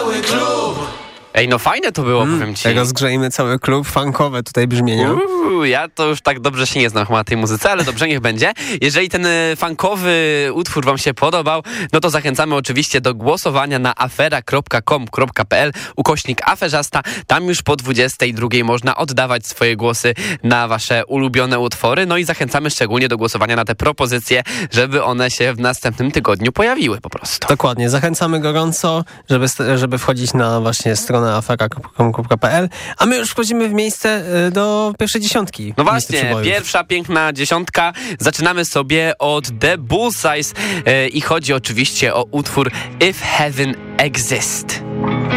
cały klub. Ej, no fajne to było, powiem ci. Rozgrzejmy cały klub, funkowe tutaj brzmienia. Ja to już tak dobrze się nie znam chyba na tej muzyce, ale dobrze, niech będzie. Jeżeli ten funkowy utwór wam się podobał, no to zachęcamy oczywiście do głosowania na afera.com.pl/aferzasta. Tam już po 22 można oddawać swoje głosy na wasze ulubione utwory. No i zachęcamy szczególnie do głosowania na te propozycje, żeby one się w następnym tygodniu pojawiły po prostu. Dokładnie, zachęcamy gorąco, żeby wchodzić na właśnie stronę afera.com.pl, a my już wchodzimy w miejsce do pierwszej dziesiątki. No właśnie, pierwsza piękna dziesiątka. Zaczynamy sobie od The Bullseyes i chodzi oczywiście o utwór If Heaven Exists.